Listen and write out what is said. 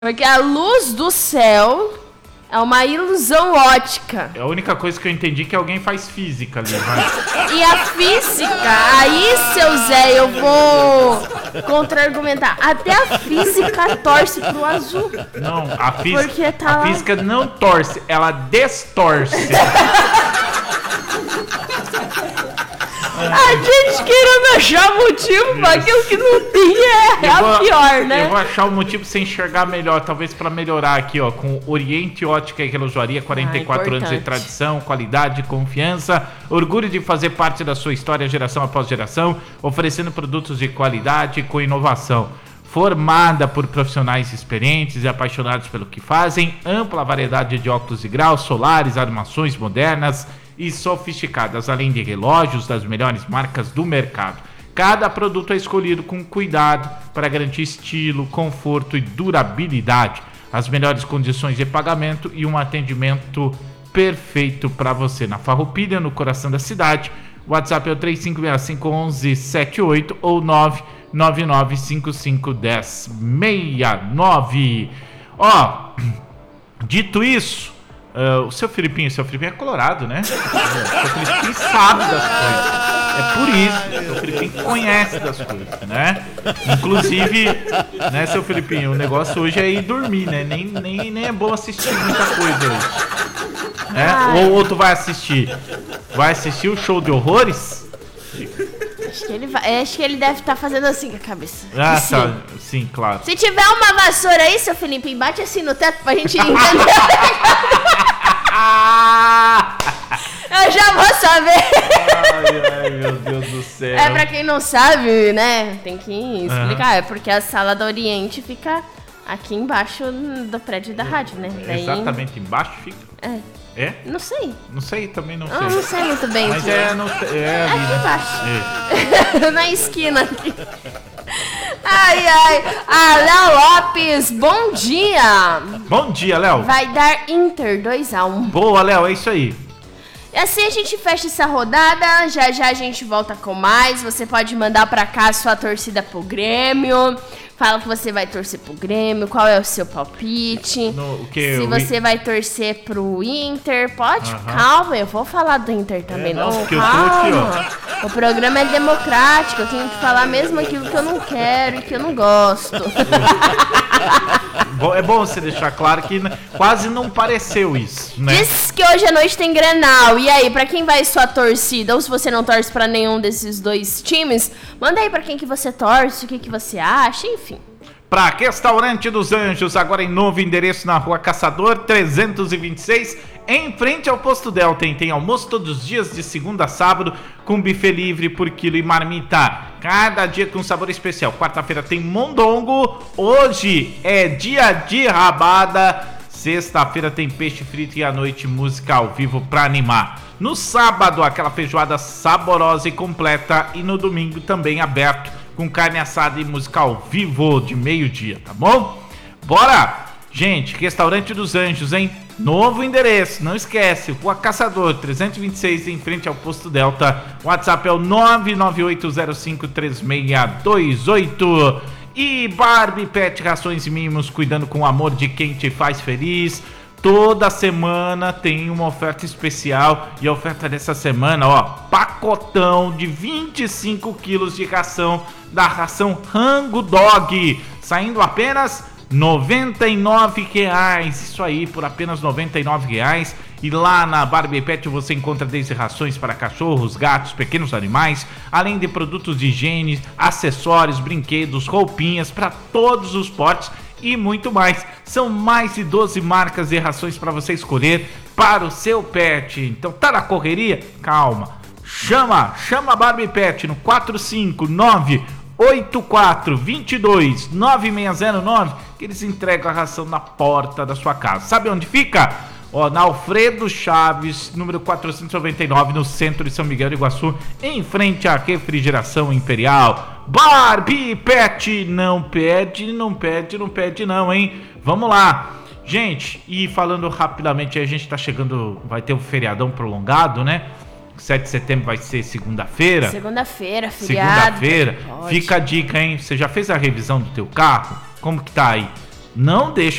Porque a luz do céu é uma ilusão ótica. É a única coisa que eu entendi que alguém faz física ali, mas... E a física, aí, seu Zé, eu vou contra-argumentar. Até a física torce pro azul. Não, a física, Porque tá a física não torce, ela destorce. A gente querendo achar motivo pra aquilo que não tem a pior, né? Eu vou achar o motivo pra você enxergar melhor, talvez pra melhorar aqui, ó, com Oriente Ótica e Relojoaria, 44 anos de tradição, qualidade, confiança, orgulho de fazer parte da sua história geração após geração, oferecendo produtos de qualidade com inovação. Formada por profissionais experientes e apaixonados pelo que fazem, ampla variedade de óculos de grau, solares, armações modernas e sofisticadas, além de relógios das melhores marcas do mercado. Cada produto é escolhido com cuidado para garantir estilo, conforto e durabilidade, as melhores condições de pagamento e um atendimento perfeito para você. Na Farroupilha, no coração da cidade, o WhatsApp é o 3565-1178 ou 999551069. Ó, dito isso, o seu Filipinho é colorado, né? O seu Filipinho sabe das coisas. É por isso, o seu Filipinho conhece das coisas, né? Inclusive, né, seu Filipinho, o negócio hoje é ir dormir, né? Nem é bom assistir muita coisa hoje. Né? Ou tu vai assistir? Vai assistir o show de horrores? Acho que ele deve estar fazendo assim com a cabeça. Ah, sim. Tá. Sim, claro. Se tiver uma vassoura aí, seu Felipe, bate assim no teto pra gente entender. Eu já vou saber. Ai, meu Deus do céu. É, pra quem não sabe, né, tem que explicar. É porque a sala da Oriente fica aqui embaixo do prédio da rádio, né? Daí... Exatamente embaixo fica? É? Não sei. Não sei, também não sei. Não sei muito bem. Mas ali, aqui né? embaixo. Na esquina aqui. Ai. Léo Lopes, bom dia. Bom dia, Léo. Vai dar Inter 2-1. Boa, Léo, é isso aí. E assim a gente fecha essa rodada, já a gente volta com mais. Você pode mandar pra cá a sua torcida pro Grêmio. Fala que você vai torcer pro Grêmio, qual é o seu palpite. Se você vai torcer pro Inter, pode, calma, eu vou falar do Inter também. Calma. O programa é democrático, eu tenho que falar mesmo aquilo que eu não quero e que eu não gosto. É bom você deixar claro que quase não pareceu isso, né? Diz que hoje à noite tem Grenal. E aí, pra quem vai sua torcida? Ou se você não torce pra nenhum desses dois times, manda aí pra quem que você torce, o que você acha, enfim. Pra Restaurante dos Anjos, agora em novo endereço na Rua Caçador 326, em frente ao Posto Delta. Tem almoço todos os dias de segunda a sábado, com buffet livre por quilo e marmita. Cada dia com sabor especial. Quarta-feira tem mondongo, hoje é dia de rabada. Sexta-feira tem peixe frito e à noite música ao vivo pra animar. No sábado, aquela feijoada saborosa e completa. E no domingo também aberto, com carne assada e música ao vivo de meio-dia, tá bom? Bora! Gente, Restaurante dos Anjos, hein? Novo endereço, não esquece, Rua Caçador 326, em frente ao Posto Delta. O WhatsApp é o 998053628. E Barbie Pet Rações e Mimos, cuidando com amor de quem te faz feliz. Toda semana tem uma oferta especial. E a oferta dessa semana, ó, pacotão de 25 quilos de ração, da ração Rango Dog, saindo apenas R$ 99,00. Isso aí, por apenas R$ 99,00. E lá na Barbie Pet você encontra desde rações para cachorros, gatos, pequenos animais, além de produtos de higiene, acessórios, brinquedos, roupinhas para todos os portes e muito mais. São mais de 12 marcas de rações para você escolher para o seu pet. Então tá na correria? Calma. Chama a Barbie Pet no 459-8422-9609 que eles entregam a ração na porta da sua casa. Sabe onde fica? Ó, na Alfredo Chaves, número 499, no centro de São Miguel do Iguaçu, em frente à Refrigeração Imperial. Barbie Pet, não pede não, hein? Vamos lá. Gente, e falando rapidamente, a gente tá chegando, vai ter um feriadão prolongado, né? 7 de setembro vai ser segunda-feira. Segunda-feira, feriado. Segunda-feira. Fica a dica, hein? Você já fez a revisão do teu carro? Como que tá aí? não deixa